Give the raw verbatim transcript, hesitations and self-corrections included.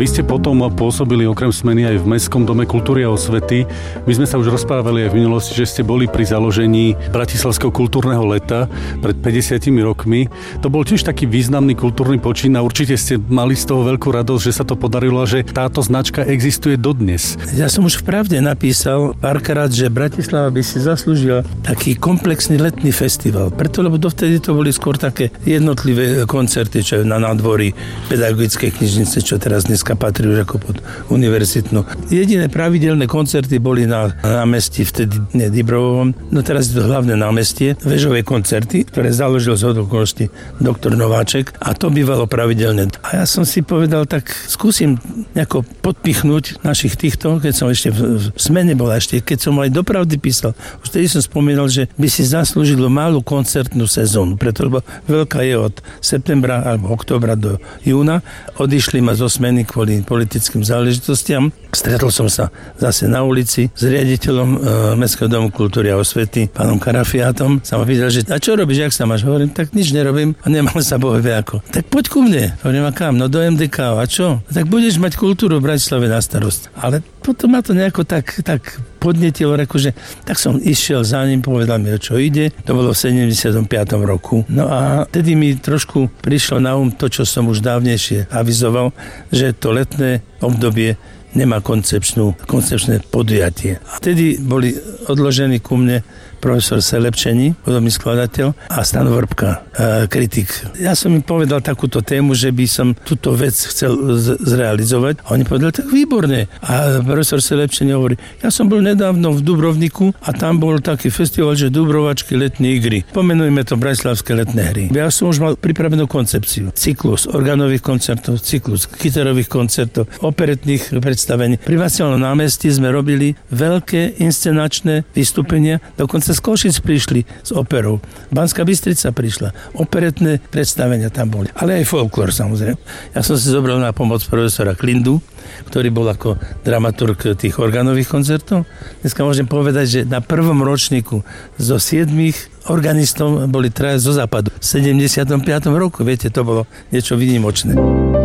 Vy ste potom pôsobili okrem Smeny aj v Mestskom dome kultúry a osvety. My sme sa už rozprávali aj v minulosti, že ste boli pri založení Bratislavského kultúrneho leta pred päťdesiatimi rokmi. To bol tiež taký významný kultúrny počin a určite ste mali z toho veľkú radosť, že sa to podarilo a že táto značka existuje dodnes. Ja som už v Pravde napísal párkrát, že Bratislava by si zaslúžila taký komplexný letný festival. Preto, lebo dovtedy to boli skôr také jednotlivé koncerty, čo na nádvorí pedagogickej knižnice, čo teraz dneska patrí už ako pod univerzitnú. Jediné pravidelné koncerty boli na námestí, vtedy nie Dibrovovom, no teraz je to hlavné námestie, vežové koncerty, ktoré založil z okolností doktor Nováček a to bývalo pravidelné. A ja som si povedal, tak skúsim nejako podpichnúť našich týchto, keď som ešte v, v Smene bol, ešte keď som aj do Pravdy písal, už vtedy som spomínal, že by si zaslúžilo malú koncertnú sezónu, preto lebo veľká je od septembra alebo októbra do júna. Odišli ma zo Smeny kvôli politickým záležitostiam. Stretol som sa zase na ulici s riaditeľom e, Mestského domu kultúry a osvety, pánom Karafiátom. Som videl, že a čo robíš, jak sa máš? Hovorím, tak nič nerobím a nemám sa bohvie ako. Tak poď ku mne. Hovorím, a kam? No do em dé ká. A čo? Tak budeš mať kultúru v Bratislave na starosť. Ale potom ma to nejako tak, tak podnetilo, reku, že tak som išiel za ním, povedal mi, o čo ide. To bolo v sedemdesiatom piatom roku. No a tedy mi trošku prišlo na um to, čo som už dávnejšie avizoval, že to letné obdobie nemá koncepčnú, koncepčné podujatie. A vtedy boli odložení ku mne profesor Selepčení, podobný skladateľ, a Stano Vrbka, e, kritik. Ja som im povedal takúto tému, že by som túto vec chcel z- zrealizovať. A oni povedali, tak výborné. A profesor Selepčení hovorí, ja som bol nedávno v Dubrovniku a tam bol taký festival, že Dubrovačky letné igry. Pomenujme to Bratislavské letné hry. Ja som už mal pripravenú koncepciu. Cyklus organových koncertov, cyklus kytarových koncertov, operetných predstavení. Pri Václavom námestí sme robili veľké inscenačné vystúpenia, dokonca z Košic prišli s operou. Banská Bystrica prišla. Operetné predstavenia tam boli. Ale aj folklór, samozrejme. Ja som si zobral na pomoc profesora Klindu, ktorý bol ako dramaturg tých organových koncertov. Dneska môžem povedať, že na prvom ročníku zo siedmých organistov boli traja zo západu. V sedemdesiatom piatom roku, viete, to bolo niečo výnimočné.